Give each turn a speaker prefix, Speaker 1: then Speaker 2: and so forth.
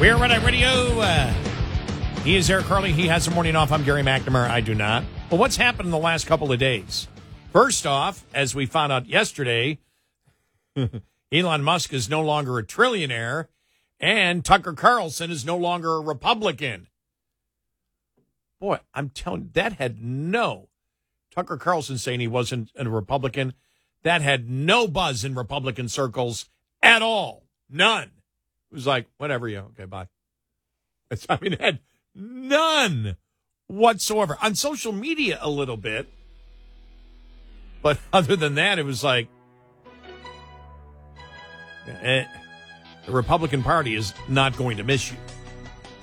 Speaker 1: We're Red Eye Radio. He is Eric Carly. He has a morning off. I'm Gary McNamara. I do not. Well, what's happened in the last couple of days? First off, as we found out yesterday, Elon Musk is no longer a trillionaire, and Tucker Carlson is no longer a Republican. Boy, I'm telling you, that had no... Tucker Carlson saying he wasn't a Republican, that had no buzz in Republican circles at all. None. It was like, whatever, yeah, okay, bye. It had none whatsoever. On social media a little bit, but other than that, it was like, the Republican Party is not going to miss you.